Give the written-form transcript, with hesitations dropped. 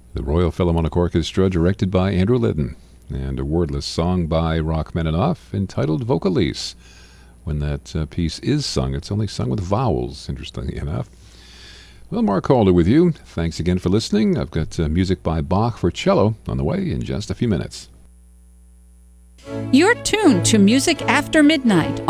The Royal Philharmonic Orchestra, directed by Andrew Litton, and a wordless song by Rachmaninoff entitled Vocalise. When that piece is sung, it's only sung with vowels, interestingly enough. Well, Mark Calder with you. Thanks again for listening. I've got music by Bach for cello on the way in just a few minutes. You're tuned to Music After Midnight